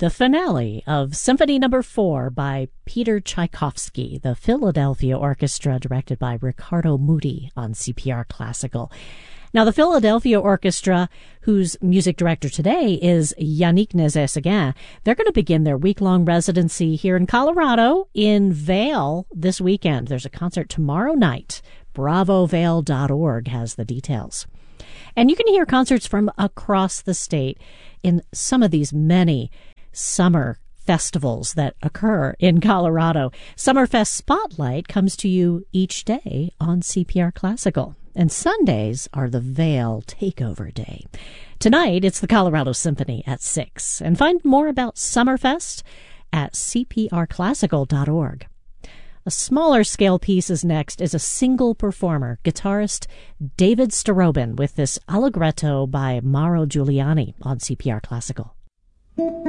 the finale of Symphony No. 4 by Peter Tchaikovsky, the Philadelphia Orchestra, directed by Ricardo Muti on CPR Classical. Now, the Philadelphia Orchestra, whose music director today is Yannick Nézet-Séguin, they're going to begin their week-long residency here in Colorado in Vail this weekend. There's a concert tomorrow night. BravoVail.org has the details. And you can hear concerts from across the state in some of these many summer festivals that occur in Colorado. Summerfest Spotlight comes to you each day on CPR Classical. And Sundays are the Vail Takeover Day. Tonight, it's the Colorado Symphony at 6. And find more about Summerfest at cprclassical.org. A smaller scale piece is next is a single performer, guitarist David Starobin, with this Allegretto by Mauro Giuliani on CPR Classical.